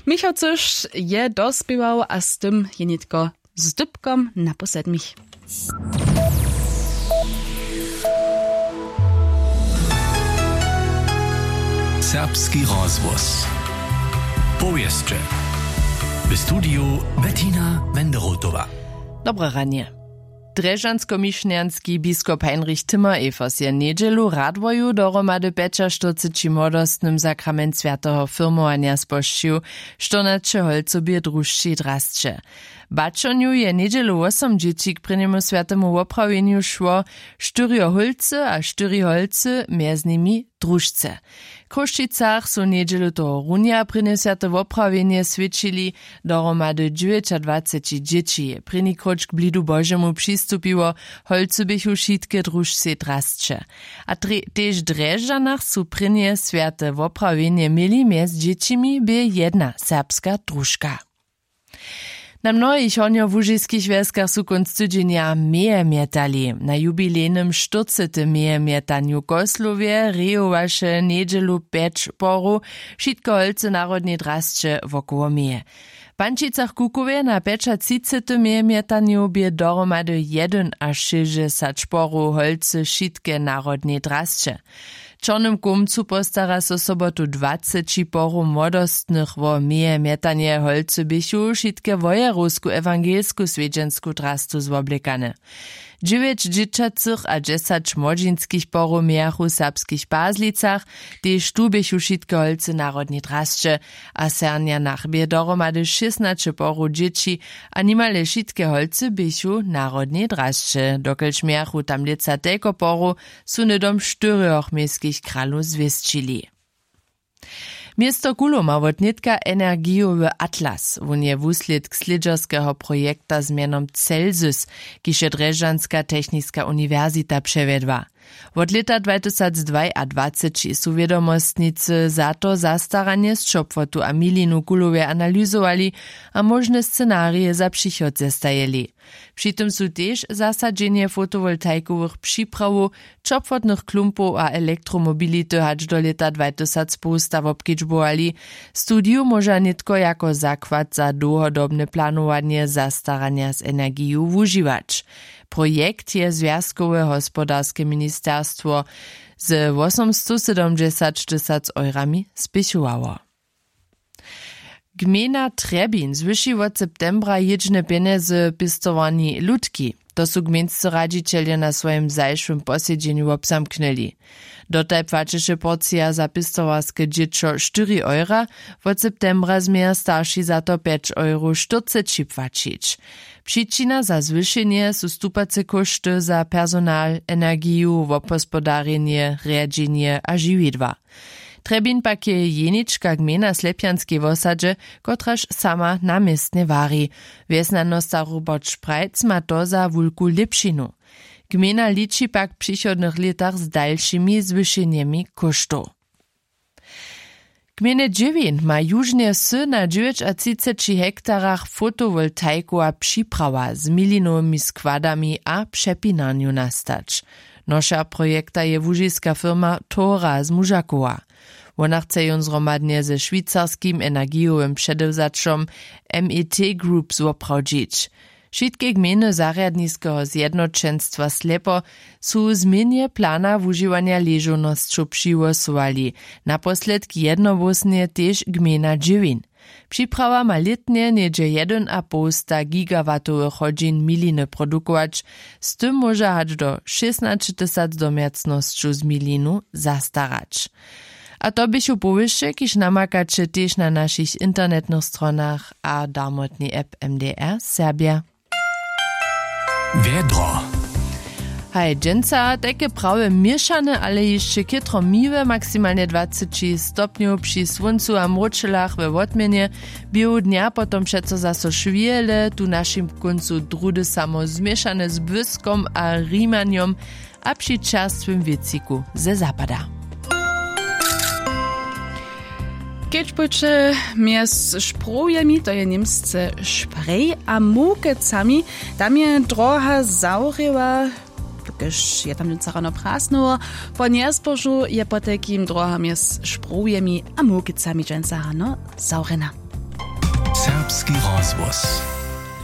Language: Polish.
Michał Cysz je dospiewał, a z tym je nitko z dybkom na posedmich. Serbski rozvoz. Powieszcze. W studiu Bettina Wenderotowa. Dobre ranie. Drežansko-mišňanski biskop Heinrich Timmer-Evers je niedzielu radwoju dohromady 45 młodostnym sakrament świętego firmowania spościł, što na Čeholcobie družší drasće. Bačoniu je niedzielu 8 dzieci k prynjemu świętemu woprawieniu szło, 4 holce a 4 holce, między nimi družce. W Kruščicach su niedzielu toho runja prynje święte woprawienie świadczyli, dohromady 29 dzieci je prynji kroč k blidu Božemu přistupiło, holce bychu šitke družce drasće. A tež Drežanach su prynje święte woprawienie mieli między dziecimi by jedna serbska družka. Na mnohých hornjo-łužiskich weskach su konc tydzienia meje mietali. Na jubilejnym 40. meje mietanju Koslowie rejowaše niedzielu 5 poru šitko holce narodnej drasće wokoło meje. W Pančicach Kukowie na 35. meje mietanju bie dohromady 1 až 60 poru holce šitke narodnej drasće. Čornym kumcu postara so sobotu 20 poru młodostnych wo meje mietanie holce bychu šitke wojerusku ewangelsku swiedźensku drastu zwoblekane. 9 dzieciacych a 10 młodzieńskich poru miachu serbskich Bazlicach, tež tu bychu šitke holce narodnej drasće, a sernia nachbie dohromady 16 poru dzieci, a nimale šitke holce bychu narodnej drasće. Dokelž miachu tam lica tejko poru, su nedom 4 miejskich kralu zwiesčili. Miesto Kulo ma wotnitka energiju w Atlas. Won je wusled slidžerskeho projekta z mienom Celsius, kiž je Drežanska techniska univerzita převedła. Wot leta 2022 su wiedomostnicy za to zastaranie z Čopvotu a Milinu Kulowie analyzowali, a możne scenarije za přichod zestajeli. Przy tym su tež zasadzenie fotowoltaikowych připrawu, Čopvotnych klumpów a elektromobility hač do leta 2000 wobkedźbowali. Studiu może nitko jako zakład za dłuhodobne planowanie zastarania z energiju wužiwać. Projekt je Związkowe Hospodarskie Ministerstwo z 870 000 eurami spichowało. Gmina Trebin zwyši od septembra jedźne pieniądze pistowani ludki. To su gminscy radzicielje na swoim zajszłym posiedzeniu obsamknęli. Dotaj płaciše porcja za pistowarskie dziecko 4 eura, od septembra zmieja starsi za to 5 euro 40 płacić. Przyczyna za zwyšenie su stupace koszty za personal, energiju, wopospodarenie, riadzenie a žividła. Trebin pak je jenička gmina Slepjanskiej wosadže, kotraž sama namestne vari. Wiesnano staru boč prajc ma to za wulku lepšinu. Gmina liči pak w przychodnych latach z dalszymi zwyšeniemi kosztów. Gmina Dźewin ma južnie na 39 hektarach fotowoltaiku a připrawa z milinowymi składami a przepinaniu nastać. Nosza projekta je łužiska firma Tora z Mužakowa. Ona chce ją zgromadnie ze szwajcarskim energijowym przedewzaczom MET Group zoprawdzić. Wszystkie gminy zarjadniskiego zjednoczeństwa Slepo su zmienie plana wużywania leżonościu przyłosowali. Naposled jednowłosnie też gmina Dźewin. Przyprawa ma letnie niedzie 1,5 gigawatowych godzin miliny produkować, z tym może hać do 16 000 domiacnościu z milinu zastarać. A to bychu powyższe, kiż namakacie też na naszych internetnych stronach a darmotni app MDR Serbia. Wiedro. Hej, dżęca, takie prawe mieszane, ale jeszcze kietro miłe, maksymalnie 20 stopniów przy słońcu a mroczylach we wotmienie. Biu dnia potom przeco zaso szwiele, tu naszym końcu drudy samo zmieszane z błyskom a rimaniom, a przy czerstwym wieciku ze zapada. Keď pojče między szprojami, to je niemsce szprej, a mukecami, tam je droha zauryła, když je tam něco rano prasnulo, po njespožu je po takým droha między szprojami a mukecami dženca rano zaurena. Serbski rozhłos.